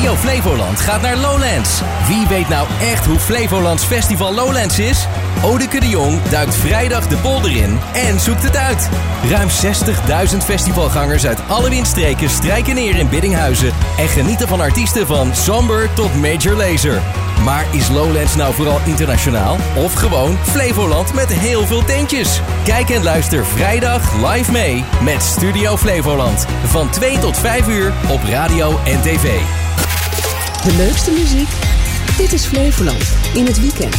Studio Flevoland gaat naar Lowlands. Wie weet nou echt hoe Flevolands Festival Lowlands is? Odeke de Jong duikt vrijdag de polder in en zoekt het uit. Ruim 60.000 festivalgangers uit alle windstreken strijken neer in Biddinghuizen en genieten van artiesten van Somber tot Major Lazer. Maar is Lowlands nou vooral internationaal of gewoon Flevoland met heel veel tentjes? Kijk en luister vrijdag live mee met Studio Flevoland. Van 2 tot 5 uur op radio en tv. De leukste muziek? Dit is Flevoland in het weekend.